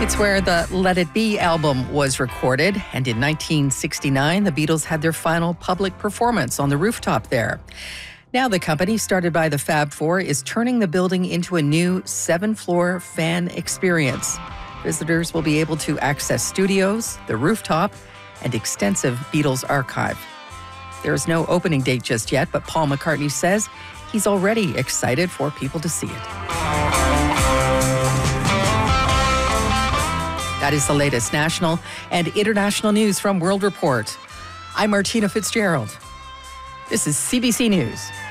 It's where the Let It Be album was recorded, and in 1969, the Beatles had their final public performance on the rooftop there. Now the company, started by the Fab Four, is turning the building into a new 7-floor fan experience. Visitors will be able to access studios, the rooftop, and extensive Beatles archive. There is no opening date just yet, but Paul McCartney says he's already excited for people to see it. That is the latest national and international news from World Report. I'm Martina Fitzgerald. This is CBC News.